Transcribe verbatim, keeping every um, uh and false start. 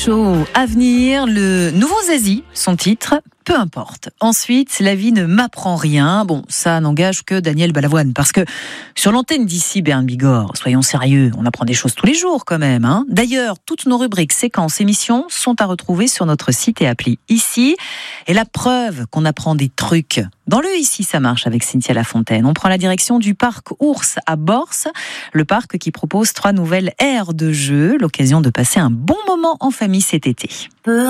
Show à venir, le nouveau Zazie, son titre, peu importe. Ensuite, la vie ne m'apprend rien. Bon, ça n'engage que Daniel Balavoine, parce que sur l'antenne d'ici, Bern Bigorre, soyons sérieux, on apprend des choses tous les jours quand même. Hein. D'ailleurs, toutes nos rubriques, séquences, émissions sont à retrouver sur notre site et appli Ici. Et la preuve qu'on apprend des trucs. Dans le Ici, ça marche avec Cynthia Lafontaine. On prend la direction du parc Ours à Borse, le parc qui propose trois nouvelles aires de jeu, l'occasion de passer un bon moment en famille cet été.